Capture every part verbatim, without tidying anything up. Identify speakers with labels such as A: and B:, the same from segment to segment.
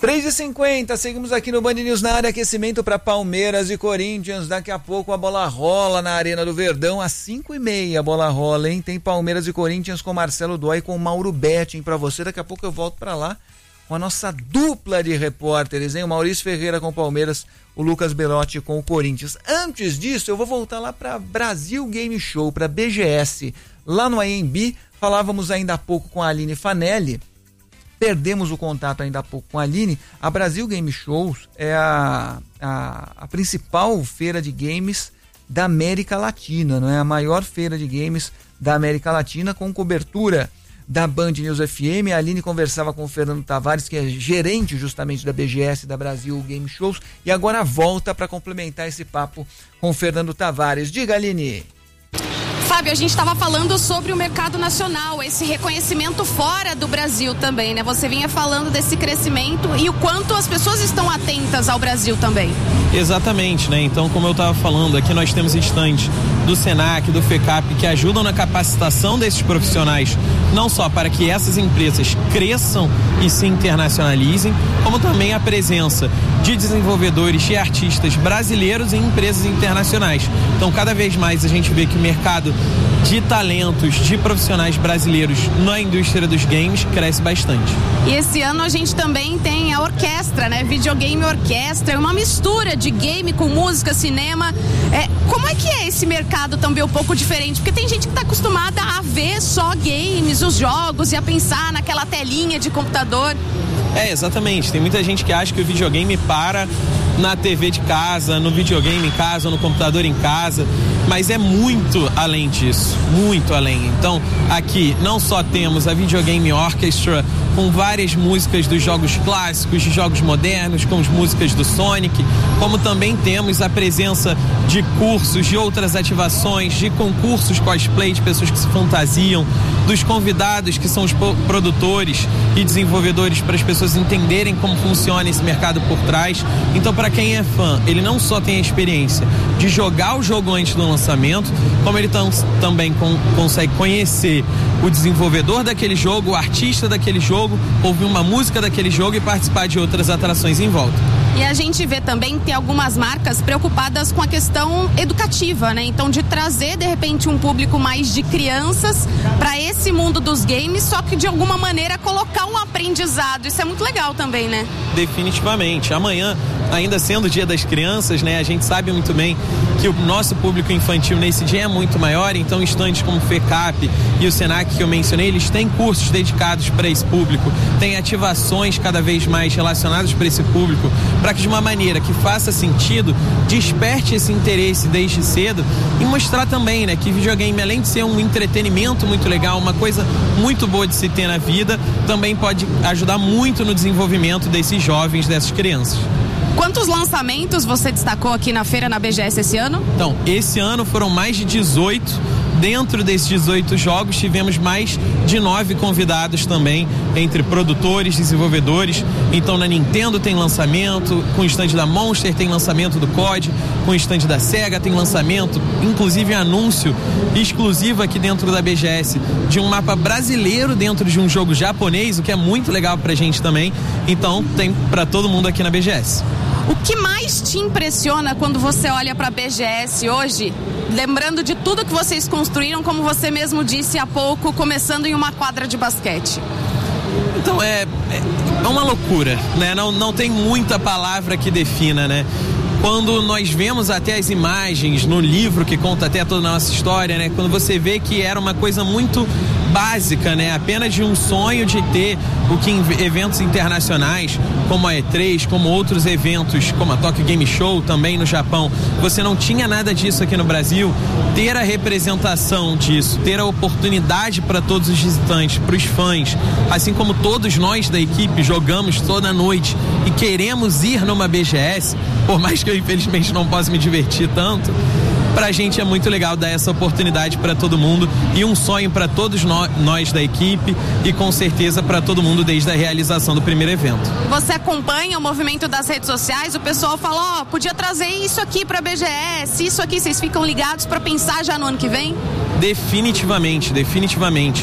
A: três e cinquenta, seguimos aqui no Band News na área, aquecimento para Palmeiras e Corinthians. Daqui a pouco a bola rola na Arena do Verdão, às cinco e meia a bola rola, hein? Tem Palmeiras e Corinthians com Marcelo Dói e com Mauro Betting para você. Daqui a pouco eu volto para lá com a nossa dupla de repórteres, hein? O Maurício Ferreira com o Palmeiras, o Lucas Belotti com o Corinthians. Antes disso, eu vou voltar lá para Brasil Game Show, para B G S, lá no A M B. Falávamos ainda há pouco com a Aline Fanelli. Perdemos o contato ainda há pouco com a Aline. A Brasil Game Shows é a, a, a principal feira de games da América Latina, não é? A maior feira de games da América Latina, com cobertura da Band News F M. A Aline conversava com o Fernando Tavares, que é gerente justamente da B G S, da Brasil Game Shows, e agora volta para complementar esse papo com o Fernando Tavares. Diga, Aline.
B: Fábio, a gente estava falando sobre o mercado nacional, esse reconhecimento fora do Brasil também, né? Você vinha falando desse crescimento e o quanto as pessoas estão atentas ao Brasil também.
C: Exatamente, né? Então, como eu estava falando, aqui nós temos estandes do Senac, do FECAP, que ajudam na capacitação desses profissionais, não só para que essas empresas cresçam e se internacionalizem, como também a presença de desenvolvedores e artistas brasileiros em empresas internacionais. Então, cada vez mais a gente vê que o mercado de talentos, de profissionais brasileiros na indústria dos games cresce bastante.
B: E esse ano a gente também tem a orquestra, né? Videogame orquestra, uma mistura de game com música, cinema. É, como é que é esse mercado também um pouco diferente? Porque tem gente que está acostumada a ver só games, os jogos e a pensar naquela telinha de computador.
C: É, exatamente. Tem muita gente que acha que o videogame para na T V de casa, no videogame em casa, no computador em casa, mas é muito além disso, muito além. Então, aqui não só temos a Videogame Orchestra com várias músicas dos jogos clássicos, de jogos modernos, com as músicas do Sonic, como também temos a presença de cursos, de outras ativações, de concursos cosplay, de pessoas que se fantasiam, dos convidados que são os produtores e desenvolvedores, para as pessoas entenderem como funciona esse mercado por trás. Então, para quem é fã, ele não só tem a experiência de jogar o jogo antes do lançamento, como ele tam, também com, consegue conhecer o desenvolvedor daquele jogo, o artista daquele jogo, ouvir uma música daquele jogo e participar de outras atrações em volta.
B: E a gente vê também que tem algumas marcas preocupadas com a questão educativa, né? Então, de trazer, de repente, um público mais de crianças para esse mundo dos games, só que de alguma maneira colocar um aprendizado. Isso é muito legal também, né?
C: Definitivamente. Amanhã, ainda sendo o Dia das Crianças, né? A gente sabe muito bem que o nosso público infantil nesse dia é muito maior, então estandes como o FECAP e o Senac que eu mencionei, eles têm cursos dedicados para esse público, tem ativações cada vez mais relacionadas para esse público, para que de uma maneira que faça sentido, desperte esse interesse desde cedo e mostrar também, né, que videogame, além de ser um entretenimento muito legal, uma coisa muito boa de se ter na vida, também pode ajudar muito no desenvolvimento desses jovens, dessas crianças.
B: Quantos lançamentos você destacou aqui na feira, na B G S esse ano?
C: Então, esse ano foram mais de dezoito. Dentro desses dezoito jogos, tivemos mais de nove convidados também, entre produtores, desenvolvedores. Então, na Nintendo tem lançamento, com o stand da Monster tem lançamento do C O D, com o stand da Sega tem lançamento, inclusive anúncio exclusivo aqui dentro da B G S de um mapa brasileiro dentro de um jogo japonês, o que é muito legal pra gente também. Então, tem pra todo mundo aqui na B G S.
B: O que mais te impressiona quando você olha para a B G S hoje, lembrando de tudo que vocês construíram, como você mesmo disse há pouco, começando em uma quadra de basquete?
C: Então é, é uma loucura, né? Não, não tem muita palavra que defina, né? Quando nós vemos até as imagens no livro que conta até toda a nossa história, né? Quando você vê que era uma coisa muito básica, né? Apenas de um sonho de ter o que em eventos internacionais, como a E três, como outros eventos, como a Tokyo Game Show também no Japão, você não tinha nada disso aqui no Brasil. Ter a representação disso, ter a oportunidade para todos os visitantes, para os fãs, assim como todos nós da equipe jogamos toda noite e queremos ir numa B G S, por mais que eu infelizmente não possa me divertir tanto, pra gente é muito legal dar essa oportunidade para todo mundo e um sonho para todos nós, nós da equipe e com certeza para todo mundo desde a realização do primeiro evento.
B: Você acompanha o movimento das redes sociais? O pessoal fala, ó, oh, podia trazer isso aqui pra B G S, isso aqui, vocês ficam ligados para pensar já no ano que vem?
C: Definitivamente, definitivamente.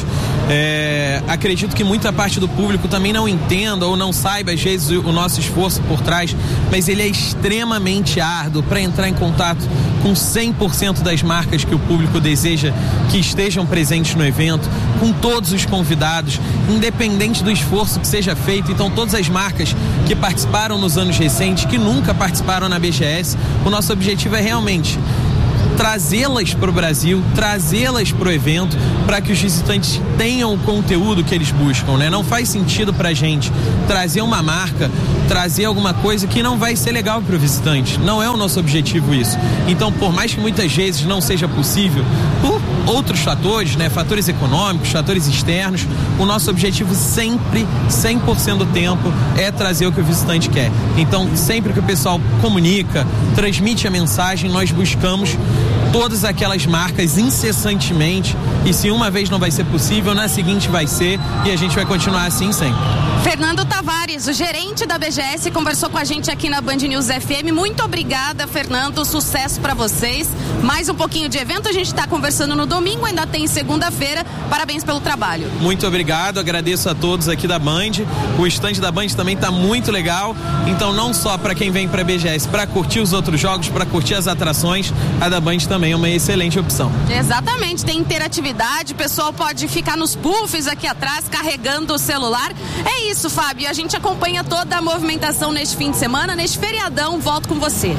C: É, acredito que muita parte do público também não entenda ou não saiba, às vezes, o nosso esforço por trás, mas ele é extremamente árduo para entrar em contato com cem por cento das marcas que o público deseja que estejam presentes no evento, com todos os convidados, independente do esforço que seja feito. Então, todas as marcas que participaram nos anos recentes, que nunca participaram na B G S, o nosso objetivo é realmente trazê-las para o Brasil, trazê-las para o evento, para que os visitantes tenham o conteúdo que eles buscam, né? Não faz sentido para a gente trazer uma marca, trazer alguma coisa que não vai ser legal para o visitante. Não é o nosso objetivo isso. Então, por mais que muitas vezes não seja possível, por outros fatores, né? Fatores econômicos, fatores externos, o nosso objetivo sempre, cem por cento do tempo, é trazer o que o visitante quer. Então, sempre que o pessoal comunica, transmite a mensagem, nós buscamos todas aquelas marcas incessantemente, e se uma vez não vai ser possível, na seguinte vai ser, e a gente vai continuar assim sempre.
B: Fernando Tavares, o gerente da B G S, conversou com a gente aqui na Band News F M. Muito obrigada, Fernando, sucesso para vocês. Mais um pouquinho de evento, a gente está conversando no domingo, ainda tem segunda-feira. Parabéns pelo trabalho.
C: Muito obrigado, agradeço a todos aqui da Band. O stand da Band também está muito legal, então não só para quem vem para a B G S para curtir os outros jogos, para curtir as atrações, a da Band também é uma excelente opção.
B: Exatamente, tem interatividade, o pessoal pode ficar nos puffs aqui atrás carregando o celular. É isso, Fábio, a gente acompanha toda a movimentação neste fim de semana, neste feriadão. Volto com você.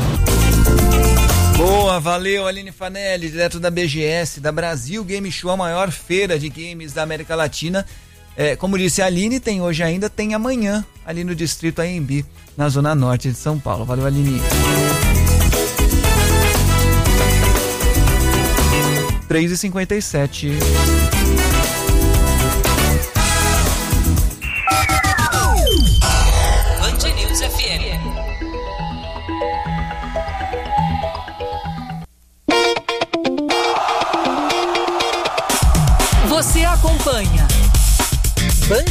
A: Boa, valeu, Aline Fanelli, direto da B G S, da Brasil Game Show, a maior feira de games da América Latina. É, como disse a Aline, tem hoje ainda, tem amanhã, ali no distrito Anhembi, na zona norte de São Paulo. Valeu, Aline. três e cinquenta e sete.
D: Band News F M. Você acompanha